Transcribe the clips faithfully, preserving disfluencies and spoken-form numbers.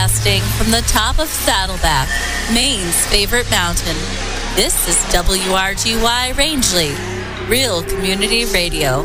Broadcasting from the top of Saddleback, Maine's favorite mountain. This is W R G Y Rangeley, Real Community Radio.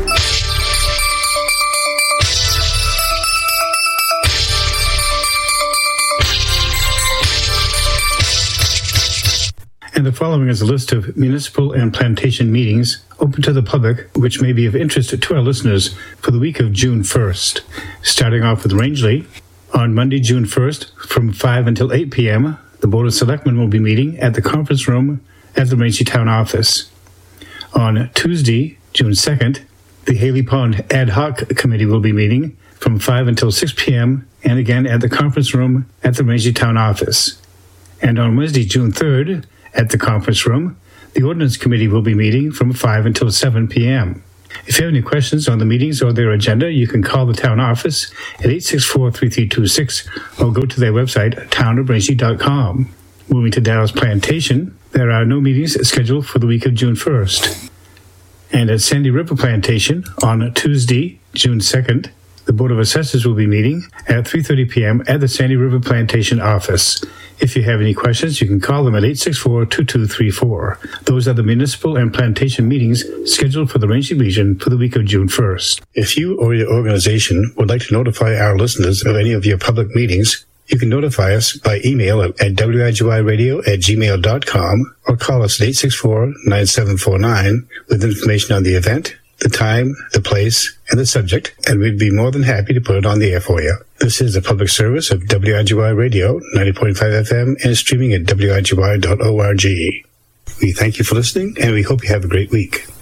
And the following is a list of municipal and plantation meetings open to the public, which may be of interest to our listeners for the week of June first. Starting off with Rangeley, on Monday, June first, from five until eight p.m., the Board of Selectmen will be meeting at the conference room at the Rangeley Town Office. On Tuesday, June second, the Haley Pond Ad Hoc Committee will be meeting from five until six p.m., and again at the conference room at the Rangeley Town Office. And on Wednesday, June third, at the conference room, the Ordinance Committee will be meeting from five until seven p.m. If you have any questions on the meetings or their agenda, you can call the town office at eight six four, three three two six or go to their website, town of rangeley dot com. Moving to Dallas Plantation, there are no meetings scheduled for the week of June first. And at Sandy River Plantation, on Tuesday, June second, the Board of Assessors will be meeting at three thirty p.m. at the Sandy River Plantation office. If you have any questions, you can call them at eight six four, two two three four. Those are the municipal and plantation meetings scheduled for the Rangeley region for the week of June first. If you or your organization would like to notify our listeners of any of your public meetings, you can notify us by email at w r g y radio at gmail dot com or call us at eight six four, nine seven four nine with information on the event, the time, the place, and the subject, and we'd be more than happy to put it on the air for you. This is a public service of W R G Y Radio, ninety point five F M, and streaming at w r g y dot org. We thank you for listening, and we hope you have a great week.